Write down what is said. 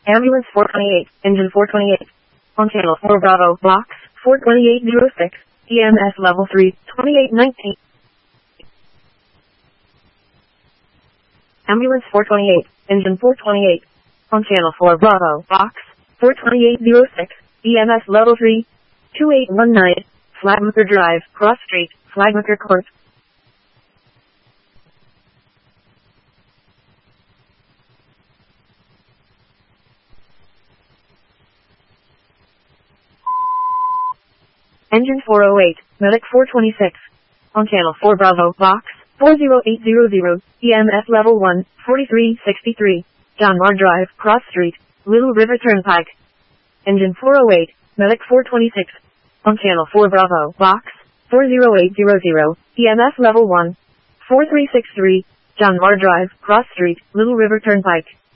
Ambulance 428, engine 428. On channel 4 Bravo, box 42806, EMS level 3, 2819. Ambulance 428, engine 428. On channel 4 Bravo, box 42806, EMS level 3, 2819, Flagmaker Drive, Cross Street, Flagmaker Court. Engine 408, Medic 426. On channel 4 Bravo, box 40800, EMS level 1, 4363, John Marr Drive, Cross Street, Little River Turnpike. Engine 408, Medic 426. On channel 4 Bravo, box 40800, EMS level 1, 4363, John Marr Drive, Cross Street, Little River Turnpike.